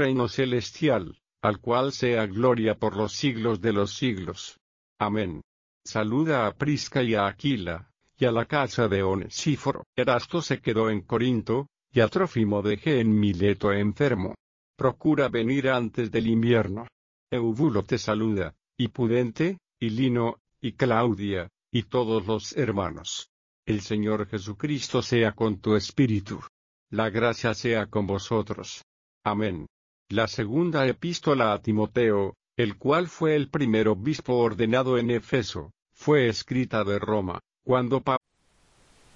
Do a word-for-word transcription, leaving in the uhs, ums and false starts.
reino celestial, al cual sea gloria por los siglos de los siglos. Amén. Saluda a Prisca y a Aquila, y a la casa de Onesíforo. Erasto se quedó en Corinto, y a Trófimo dejé en Mileto enfermo. Procura venir antes del invierno. Eubulo te saluda, y Pudente, y Lino, y Claudia, y todos los hermanos. El Señor Jesucristo sea con tu espíritu. La gracia sea con vosotros. Amén. La segunda epístola a Timoteo, el cual fue el primer obispo ordenado en Efeso, fue escrita de Roma, cuando Pablo